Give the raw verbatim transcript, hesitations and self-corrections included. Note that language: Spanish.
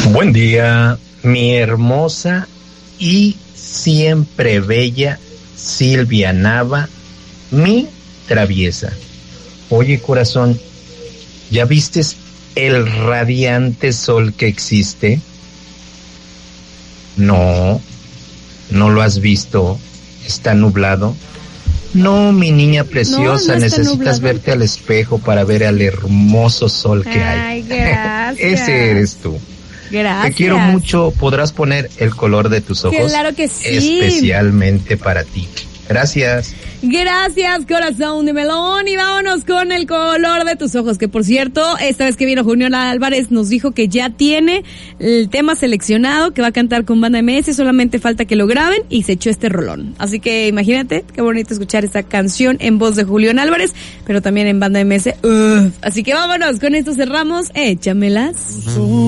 Buen día, mi hermosa y siempre bella Silvia Nava, mi traviesa. Oye, corazón, ¿ya vistes el radiante sol que existe? No, no lo has visto. ¿Está nublado? No, mi niña preciosa, no, no necesitas nublado. Verte al espejo para ver al hermoso sol que hay. Ay, gracias. Ese eres tú. Gracias. Te quiero mucho. ¿Podrás poner el color de tus ojos? Claro que sí. Especialmente para ti. Gracias. Gracias, corazón de melón. Y vámonos con el color de tus ojos, que por cierto, esta vez que vino Julián Álvarez nos dijo que ya tiene el tema seleccionado, que va a cantar con Banda M S, solamente falta que lo graben y se echó este rolón. Así que imagínate, qué bonito escuchar esta canción en voz de Julián Álvarez, pero también en Banda M S. Uf. Así que vámonos, con esto cerramos. Échamelas.